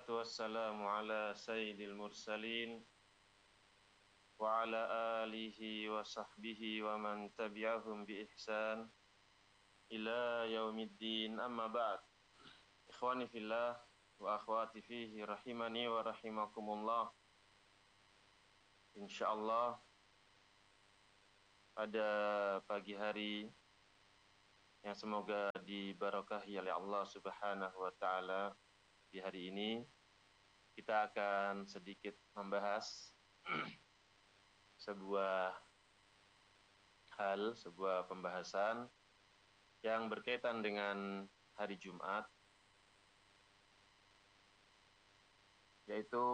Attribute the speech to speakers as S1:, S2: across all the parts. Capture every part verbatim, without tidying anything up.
S1: Wassalatu wassalamu ala sayyidil mursalin wa ala alihi wa sahbihi wa man tabi'ahum bi ihsan ila yaumiddin, amma ba'd. Ikhwani fillah wa akhwati fihi rahimani wa rahimakumullah. Insyaallah pada pagi hari yang semoga diberkahi oleh Allah Subhanahu wa taala, di hari ini kita akan sedikit membahas sebuah hal, sebuah pembahasan yang berkaitan dengan hari Jumat, yaitu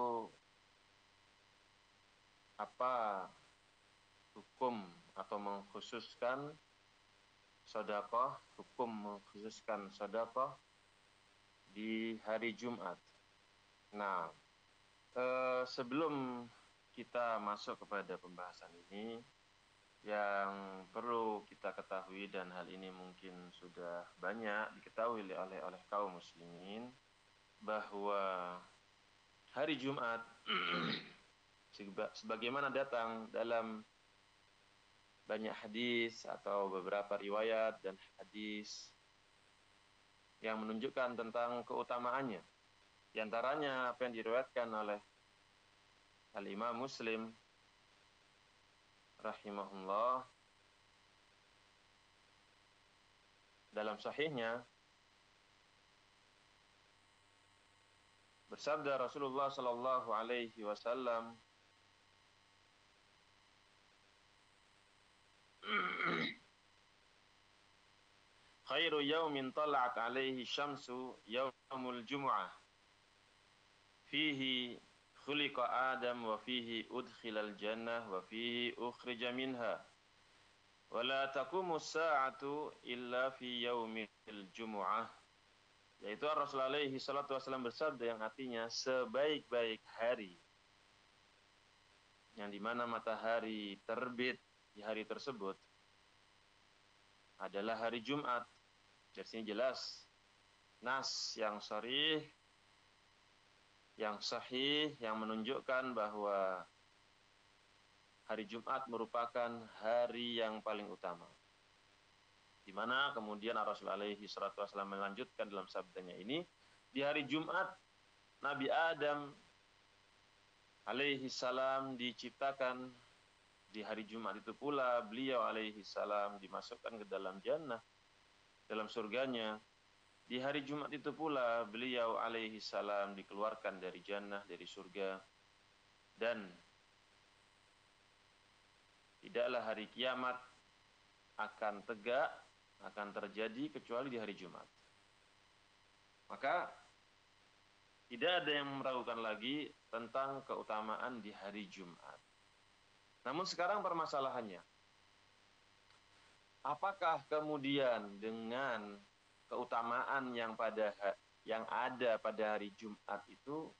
S1: apa hukum atau mengkhususkan sedekah, hukum mengkhususkan sedekah di hari Jumat. Nah, eh, sebelum kita masuk kepada pembahasan ini, yang perlu kita ketahui, dan hal ini mungkin sudah banyak diketahui oleh oleh kaum muslimin, bahwa hari Jumat sebagaimana datang dalam banyak hadis atau beberapa riwayat dan hadis yang menunjukkan tentang keutamaannya. Di antaranya apa yang diriwayatkan oleh Al-Imam Muslim rahimahullah dalam sahihnya, bersabda Rasulullah sallallahu alaihi wasallam, khairu yaumin tala'at alaihi syamsu yaumul jumu'ah fihi khuliqa Adam wa fihi udkhilal jannah wa fihi ukhrija minha wa la taqumu as-sa'atu illa fi yaumil jumu'ah. Yaitu Rasulullah alaihi salatu wasallam bersabda yang artinya sebaik-baik hari, yang dimana matahari terbit di hari tersebut adalah hari Jumat. Dari sini jelas nas yang sharih, yang sahih, yang menunjukkan bahwa hari Jumat merupakan hari yang paling utama. Di mana kemudian Rasulullah alaihi salatu wasallam melanjutkan dalam sabdanya ini, di hari Jumat Nabi Adam alaihi salam diciptakan. Di hari Jumat itu pula beliau alaihi salam dimasukkan ke dalam jannah, dalam surganya. Di hari Jumat itu pula beliau alaihi salam dikeluarkan dari jannah, dari surga. Dan tidaklah hari kiamat akan tegak, akan terjadi kecuali di hari Jumat. Maka tidak ada yang meragukan lagi tentang keutamaan di hari Jumat. Namun sekarang permasalahannya, apakah kemudian dengan keutamaan yang pada yang ada pada hari Jumat itu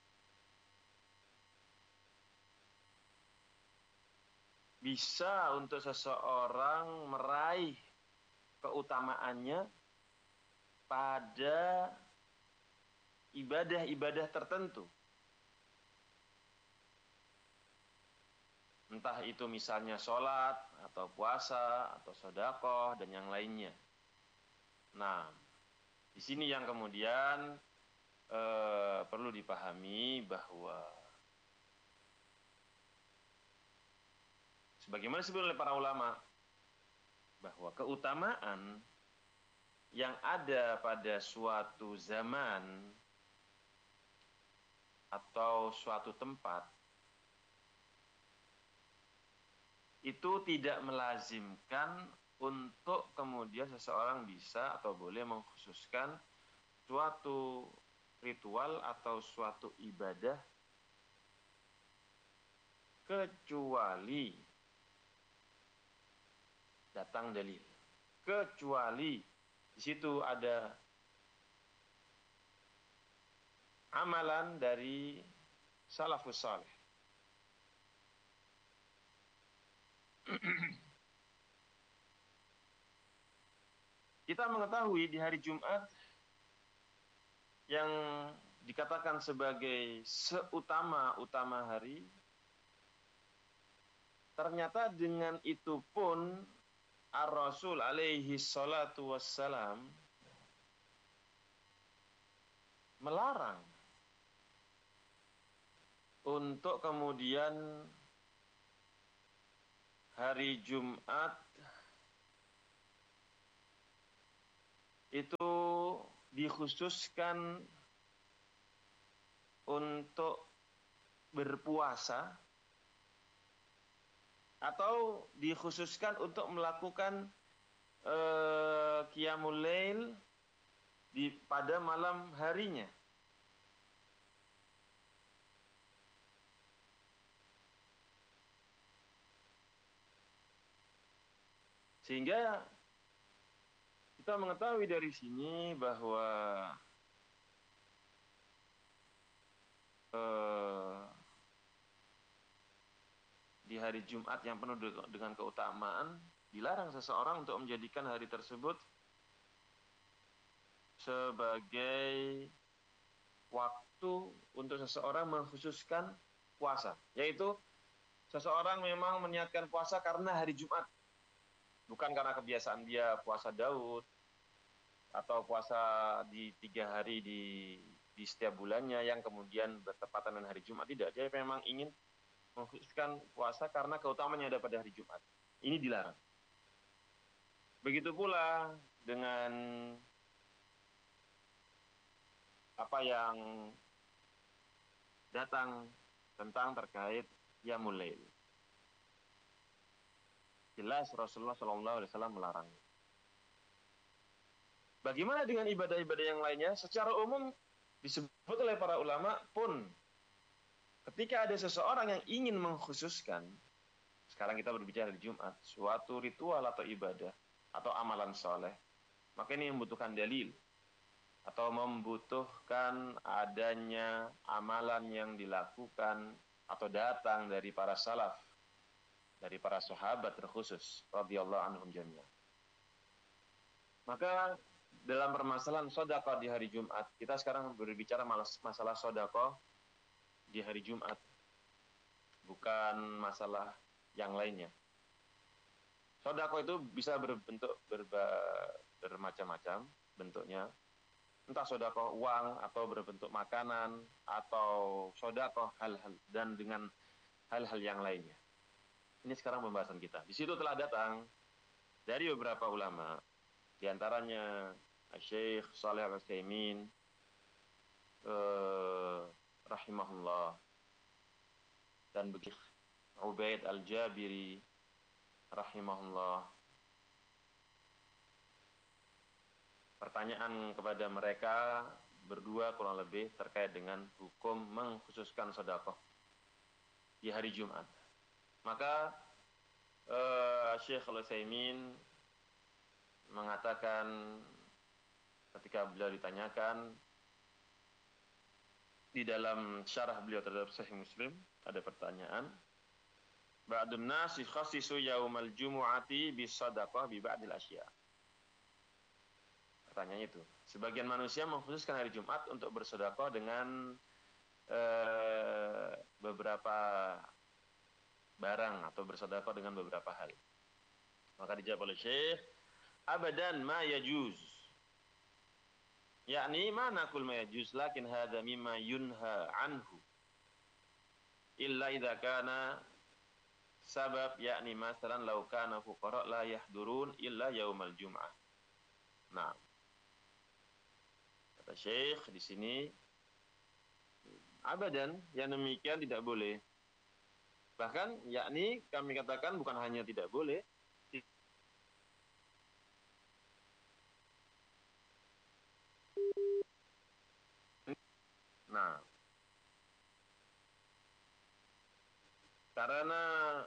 S1: bisa untuk seseorang meraih keutamaannya pada ibadah-ibadah tertentu? Entah itu misalnya sholat, atau puasa, atau sedekah, dan yang lainnya. Nah, di sini yang kemudian eh, perlu dipahami bahwa sebagaimana disebut oleh para ulama, bahwa keutamaan yang ada pada suatu zaman atau suatu tempat itu tidak melazimkan untuk kemudian seseorang bisa atau boleh mengkhususkan suatu ritual atau suatu ibadah, kecuali datang dalil, kecuali di situ ada amalan dari salafus saleh. Kita mengetahui di hari Jumat yang dikatakan sebagai seutama-utama hari, ternyata dengan itu pun Ar-Rasul alaihi salatu wassalam melarang untuk kemudian hari Jumat itu dikhususkan untuk berpuasa atau dikhususkan untuk melakukan uh, qiyamul lail di pada malam harinya. Sehingga kita mengetahui dari sini bahwa uh, di hari Jumat yang penuh dengan keutamaan, dilarang seseorang untuk menjadikan hari tersebut sebagai waktu untuk seseorang mengkhususkan puasa. Yaitu seseorang memang meniatkan puasa karena hari Jumat. Bukan karena kebiasaan dia puasa Daud, atau puasa di tiga hari di, di setiap bulannya yang kemudian bertepatan dengan hari Jumat. Tidak, dia memang ingin mengkhususkan puasa karena keutamaannya ada pada hari Jumat. Ini dilarang. Begitu pula dengan apa yang datang tentang terkait qiyamul lail. Jelas Rasulullah shallallahu alaihi wasallam melarang. Bagaimana dengan ibadah-ibadah yang lainnya? Secara umum disebut oleh para ulama pun ketika ada seseorang yang ingin mengkhususkan, sekarang kita berbicara di Jumat, suatu ritual atau ibadah atau amalan soleh, maka ini membutuhkan dalil atau membutuhkan adanya amalan yang dilakukan atau datang dari para salaf, dari para sahabat terkhusus radhiyallahu anhum jami'an. Maka dalam permasalahan sedekah di hari Jumat, kita sekarang berbicara masalah sedekah di hari Jumat, bukan masalah yang lainnya. Sedekah itu bisa berbentuk berba, bermacam-macam bentuknya, entah sedekah uang atau berbentuk makanan atau sedekah hal-hal dan dengan hal-hal yang lainnya. Ini sekarang pembahasan kita. Di situ telah datang dari beberapa ulama, di antaranya Syekh Shalih Al-Utsaimin eh, rahimahullah, dan begitu Ubaid Al-Jabiri rahimahullah. Pertanyaan kepada mereka berdua kurang lebih terkait dengan hukum mengkhususkan sedekah di hari Jumat. Maka uh, Syekh Al-Utsaimin mengatakan ketika beliau ditanyakan di dalam syarah beliau terhadap Sahih Muslim, ada pertanyaan, ba'dun nasi khassisu yaumal jumu'ati bisadaqah bi ba'dil asya. Pertanyaannya itu, sebagian manusia mengkhususkan hari Jumat untuk bersedekah dengan uh, beberapa barang atau bersedekah dengan beberapa hal. Maka dijawab oleh Syekh, abadan ma yajuz. Yakni ma naqul ma yajuz lakin hadza mimma yunha anhu. Illa idza kana sabab, yakni masalan law kana fuqara la yahdurun illa yaumal jum'ah. Nah, kata Syekh di sini, abadan yang demikian tidak boleh. Bahkan yakni kami katakan bukan hanya tidak boleh, nah karena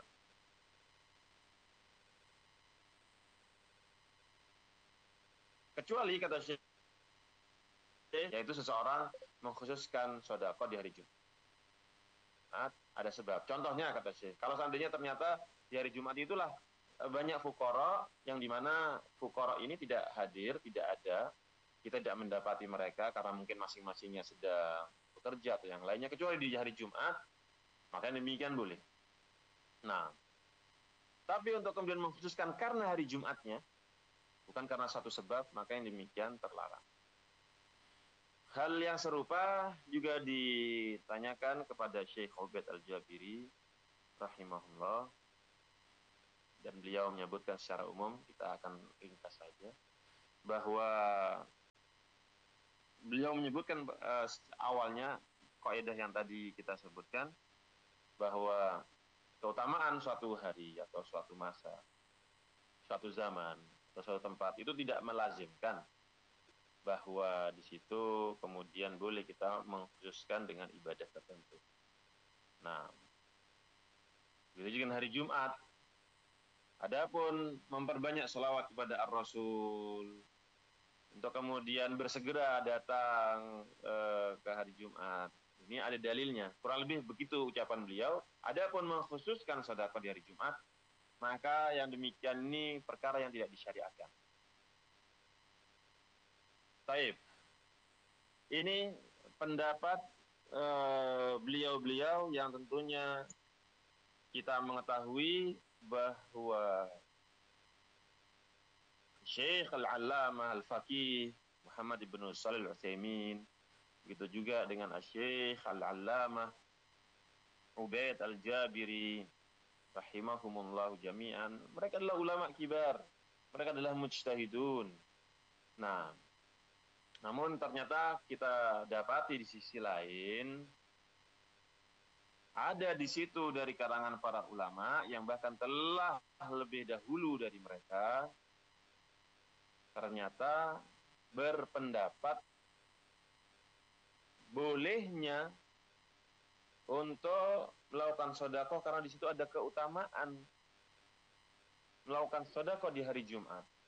S1: kecuali kata Syekh, yaitu seseorang mengkhususkan sedekah di hari Jumat. Nah, ada sebab. Contohnya kata Syekh, kalau seandainya ternyata di hari Jumat itulah banyak fuqara yang dimana fuqara ini tidak hadir, tidak ada, kita tidak mendapati mereka karena mungkin masing-masingnya sedang bekerja atau yang lainnya, kecuali di hari Jumat, maka demikian boleh. Nah, tapi untuk kemudian mengkhususkan karena hari Jumatnya, bukan karena satu sebab, maka yang demikian terlarang. Hal yang serupa juga ditanyakan kepada Syekh Ubaid Al-Jabiri rahimahullah, dan beliau menyebutkan secara umum, kita akan ringkas saja, bahwa beliau menyebutkan uh, awalnya kaidah yang tadi kita sebutkan, bahwa keutamaan suatu hari atau suatu masa, suatu zaman atau suatu tempat itu tidak melazimkan bahwa di situ kemudian boleh kita mengkhususkan dengan ibadah tertentu. Nah, begitu juga hari Jumat. Adapun memperbanyak selawat kepada Ar-Rasul, untuk kemudian bersegera datang uh, ke hari Jumat, ini ada dalilnya. Kurang lebih begitu ucapan beliau. Adapun mengkhususkan sedekah di hari Jumat, maka yang demikian ini perkara yang tidak disyariatkan. Taib. Ini pendapat uh, beliau-beliau yang tentunya kita mengetahui bahwa Syekh Al-Allamah Al-Faqih Muhammad ibn Shalih Al-Utsaimin, begitu juga dengan Syekh Al-Allamah Ubaid Al-Jabiri rahimahumullah jami'an, mereka adalah ulama kibar, mereka adalah mujtahidun. Nah, namun ternyata kita dapati di sisi lain ada di situ dari kalangan para ulama yang bahkan telah lebih dahulu dari mereka, ternyata berpendapat bolehnya untuk melakukan sedekah karena di situ ada keutamaan melakukan sedekah di hari Jumat.